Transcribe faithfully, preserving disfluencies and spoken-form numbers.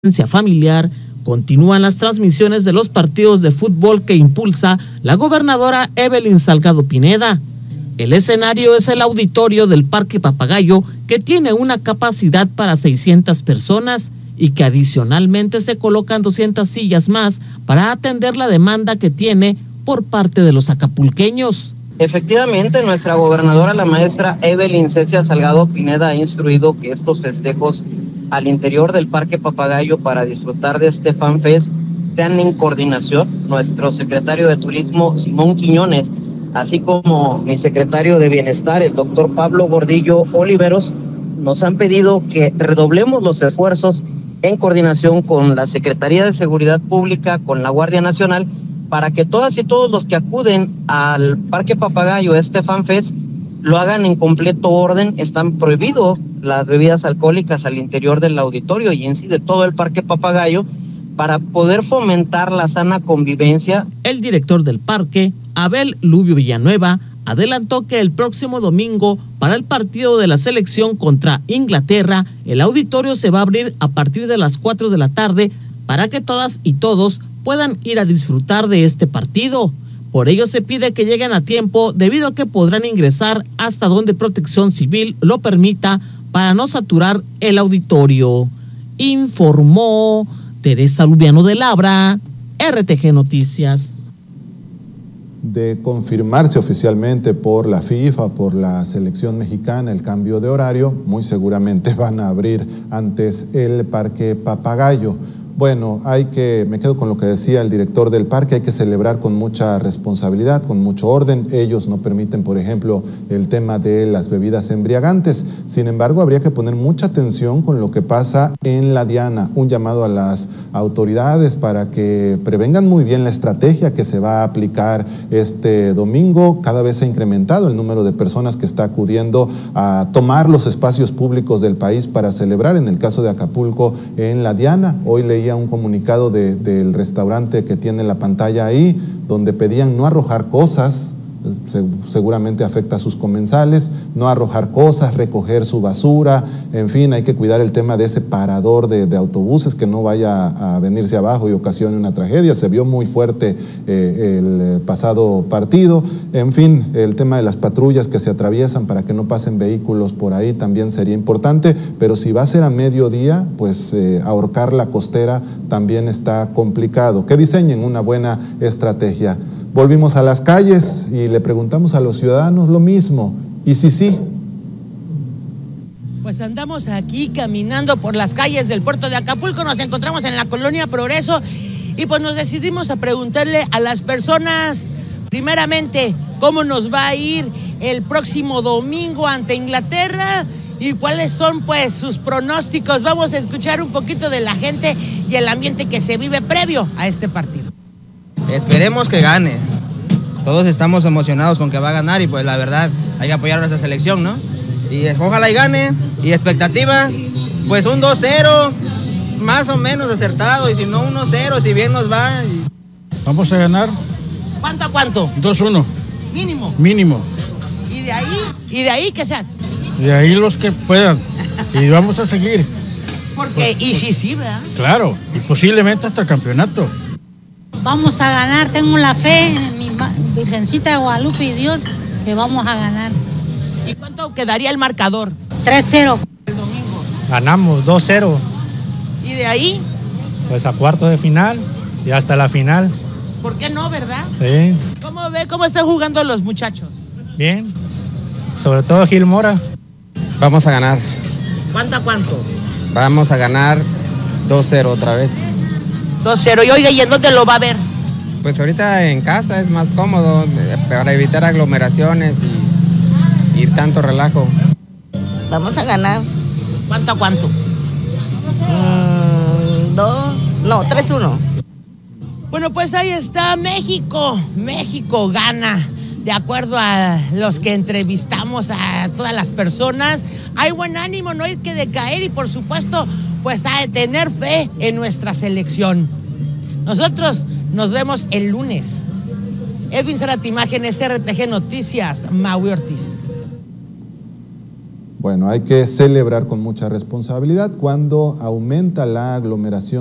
familiar, continúan las transmisiones de los partidos de fútbol que impulsa la gobernadora Evelyn Salgado Pineda. El escenario es el auditorio del Parque Papagayo, que tiene una capacidad para seiscientas personas y que adicionalmente se colocan doscientas sillas más para atender la demanda que tiene por parte de los acapulqueños. Efectivamente, nuestra gobernadora, la maestra Evelyn Cecia Salgado Pineda, ha instruido que estos festejos al interior del Parque Papagayo para disfrutar de este FanFest sean en coordinación. Nuestro secretario de Turismo, Simón Quiñones, así como mi secretario de Bienestar, el doctor Pablo Gordillo Oliveros, nos han pedido que redoblemos los esfuerzos en coordinación con la Secretaría de Seguridad Pública, con la Guardia Nacional, para que todas y todos los que acuden al Parque Papagayo, este FanFest, lo hagan en completo orden. Están prohibidos las bebidas alcohólicas al interior del auditorio y en sí de todo el Parque Papagayo, para poder fomentar la sana convivencia. El director del parque, Abel Lubio Villanueva, adelantó que el próximo domingo, para el partido de la selección contra Inglaterra, el auditorio se va a abrir a partir de las cuatro de la tarde para que todas y todos puedan ir a disfrutar de este partido. Por ello se pide que lleguen a tiempo, debido a que podrán ingresar hasta donde Protección Civil lo permita para no saturar el auditorio. Informó Teresa Lubiano de Labra, R T G Noticias. De confirmarse oficialmente por la FIFA, por la selección mexicana, el cambio de horario, muy seguramente van a abrir antes el Parque Papagayo. Bueno, hay que, me quedo con lo que decía el director del parque, hay que celebrar con mucha responsabilidad, con mucho orden. Ellos no permiten, por ejemplo, el tema de las bebidas embriagantes. Sin embargo, habría que poner mucha atención con lo que pasa en la Diana. Un llamado a las autoridades para que prevengan muy bien la estrategia que se va a aplicar este domingo. Cada vez se ha incrementado el número de personas que está acudiendo a tomar los espacios públicos del país para celebrar. En el caso de Acapulco, en la Diana, hoy leía un comunicado de, del restaurante que tiene la pantalla ahí, donde pedían no arrojar cosas, se, seguramente afecta a sus comensales, no arrojar cosas, recoger su basura, en fin, hay que cuidar el tema de ese parador de, de autobuses, que no vaya a, a venirse abajo y ocasione una tragedia. Se vio muy fuerte eh, el pasado partido. En fin, el tema de las patrullas que se atraviesan para que no pasen vehículos por ahí también sería importante, pero si va a ser a mediodía, pues eh, ahorcar la costera también está complicado. Que diseñen una buena estrategia. Volvimos a las calles y le preguntamos a los ciudadanos lo mismo. ¿Y si sí? Pues andamos aquí caminando por las calles del puerto de Acapulco, nos encontramos en la colonia Progreso y pues nos decidimos a preguntarle a las personas, primeramente, cómo nos va a ir el próximo domingo ante Inglaterra y cuáles son pues sus pronósticos. Vamos a escuchar un poquito de la gente y el ambiente que se vive previo a este partido. Esperemos que gane. Todos estamos emocionados con que va a ganar y pues la verdad hay que apoyar a nuestra selección, ¿no? Y ojalá y gane. Y expectativas, pues un dos cero, más o menos acertado, y si no uno cero, si bien nos va. Y... Vamos a ganar. ¿Cuánto a cuánto? dos uno. Mínimo. Mínimo. ¿Y de ahí? ¿Y de ahí qué sea? De ahí los que puedan. Y vamos a seguir. Porque, pues, y si sí, ¿verdad? Claro, y posiblemente hasta el campeonato. Vamos a ganar, tengo la fe en mi Virgencita de Guadalupe y Dios que vamos a ganar. ¿Y cuánto quedaría el marcador? tres cero. El domingo. Ganamos dos cero. ¿Y de ahí? Pues a cuartos de final y hasta la final. ¿Por qué no, verdad? Sí. ¿Cómo ve cómo están jugando los muchachos? Bien. Sobre todo Gil Mora. Vamos a ganar. ¿Cuánto a cuánto? Vamos a ganar dos cero otra vez. dos cero. Y oiga, ¿y en dónde lo va a ver? Pues ahorita en casa es más cómodo para evitar aglomeraciones y ir tanto relajo. Vamos a ganar. ¿Cuánto a cuánto? Mm, dos, no, tres uno. Bueno, pues ahí está México. México gana. De acuerdo a los que entrevistamos a todas las personas, hay buen ánimo, no hay que decaer y por supuesto, pues hay que tener fe en nuestra selección. Nosotros nos vemos el lunes. Edwin Zárate, Imágenes, R T G Noticias, Maui Ortiz. Bueno, hay que celebrar con mucha responsabilidad. Cuando aumenta la aglomeración